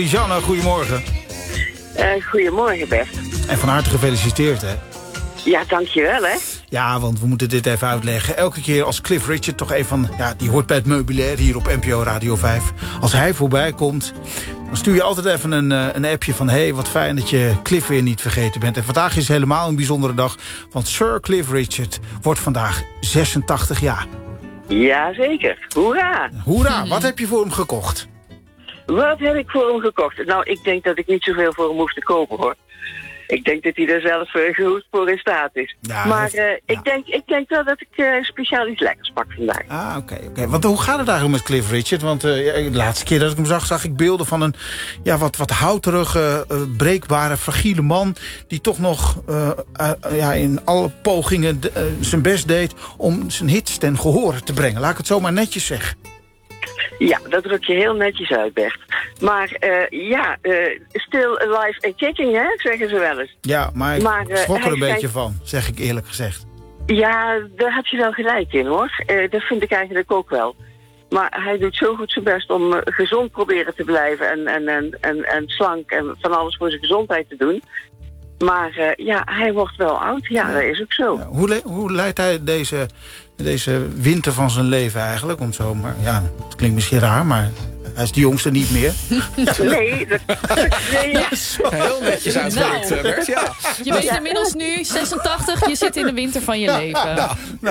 Janne, goedemorgen. Goedemorgen, Bert. En van harte gefeliciteerd, hè? Ja, dankjewel, hè. Ja, want we moeten dit even uitleggen. Elke keer als Cliff Richard toch een van... Ja, die hoort bij het meubilair hier op NPO Radio 5. Als hij voorbij komt, dan stuur je altijd even een appje van... hey, wat fijn dat je Cliff weer niet vergeten bent. En vandaag is helemaal een bijzondere dag. Want Sir Cliff Richard wordt vandaag 86 jaar. Jazeker. Hoera. Hoera, wat heb je voor hem gekocht? Wat heb ik voor hem gekocht? Nou, ik denk dat ik niet zoveel voor hem hoef te kopen, hoor. Ik denk dat hij er zelf goed voor in staat is. Ja, maar ik denk wel dat ik speciaal iets lekkers pak vandaag. Ah, oké. Want hoe gaat het eigenlijk met Cliff Richard? Want de laatste keer dat ik hem zag ik beelden van een wat houterige, breekbare, fragiele man... die toch nog in alle pogingen zijn best deed om zijn hits ten gehore te brengen. Laat ik het zo maar netjes zeggen. Ja, dat druk je heel netjes uit, Bert. Maar still alive and kicking, hè, zeggen ze wel eens. Ja, maar ik schrok er een beetje van, zeg ik eerlijk gezegd. Ja, daar heb je wel gelijk in, hoor. Dat vind ik eigenlijk ook wel. Maar hij doet zo goed zijn best om gezond proberen te blijven en slank en van alles voor zijn gezondheid te doen. Maar hij wordt wel oud. Ja, dat is ook zo. Ja, hoe leidt hij deze winter van zijn leven eigenlijk? Om zo, maar ja, het klinkt misschien raar, maar hij is de jongste niet meer. Nee, heel netjes uitgewerkt, Bert. Ja. Je bent inmiddels nu 86, je zit in de winter van je leven.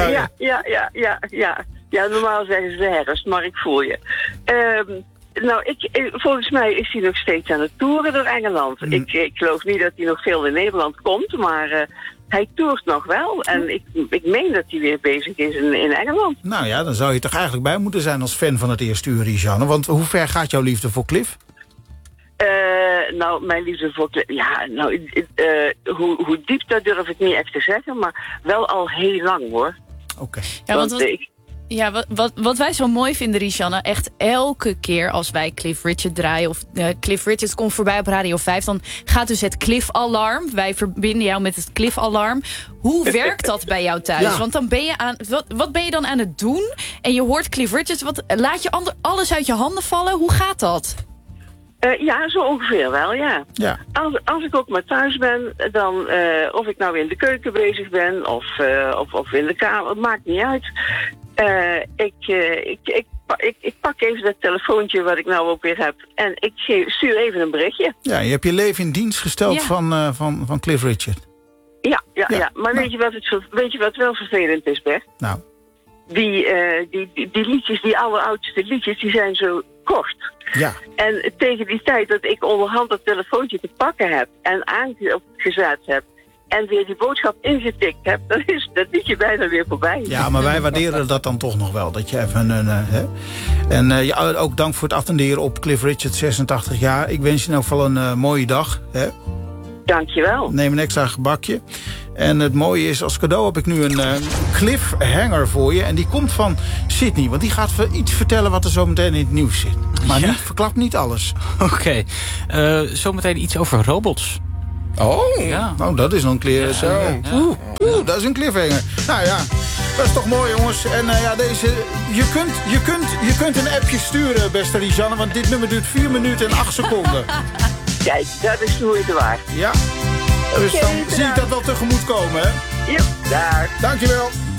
Ja, normaal zeggen ze de herfst, maar ik voel je. Volgens mij is hij nog steeds aan het toeren door Engeland. Ik geloof niet dat hij nog veel in Nederland komt, maar hij toert nog wel. En ik meen dat hij weer bezig is in Engeland. Nou ja, dan zou je toch eigenlijk bij moeten zijn als fan van het eerste uur, Janne. Want hoe ver gaat jouw liefde voor Cliff? Mijn liefde voor Cliff... Ja, hoe diep, dat durf ik niet echt te zeggen, maar wel al heel lang, hoor. Oké. Ja, wat wij zo mooi vinden, Rijanne, echt elke keer als wij Cliff Richard draaien... of Cliff Richard komt voorbij op Radio 5... dan gaat dus het Cliff-alarm. Wij verbinden jou met het Cliff-alarm. Hoe werkt dat bij jou thuis? Ja. Want dan ben je wat ben je dan aan het doen? En je hoort Cliff Richard, laat je alles uit je handen vallen? Hoe gaat dat? Ja, zo ongeveer wel, ja. Als ik ook maar thuis ben, dan of ik nou in de keuken bezig ben of in de kamer, het maakt niet uit. Ik pak even dat telefoontje wat ik nou ook weer heb en ik stuur even een berichtje. Ja, je hebt je leven in dienst gesteld van Cliff Richard. Ja. Maar weet je wat wel vervelend is, Bert? Nou. Die liedjes, die alleroudste liedjes, die zijn zo kort. Ja. En tegen die tijd dat ik onderhand dat telefoontje te pakken heb en aangezet heb en weer die boodschap ingetikt heb, dan is dat liedje bijna weer voorbij. Ja, maar wij waarderen dat dan toch nog wel. Dat je even En ook dank voor het attenderen op Cliff Richard, 86 jaar. Ik wens je in elk geval een mooie dag. Hè? Dankjewel. Neem een extra gebakje. En het mooie is, als cadeau heb ik nu een cliffhanger voor je. En die komt van Sydney. Want die gaat iets vertellen wat er zo meteen in het nieuws zit. Maar verklap niet alles. Oké. Zometeen iets over robots. Oh, ja. Nou, dat is een dat is een cliffhanger. Nou ja, dat is toch mooi, jongens. En je kunt een appje sturen, beste Rijanne. Want dit nummer duurt 4 minuten en 8 seconden. Kijk, dat is de moeite waard. Ja. Dus dan zie ik dat wel tegemoet komen, hè? Ja, daar. Dankjewel.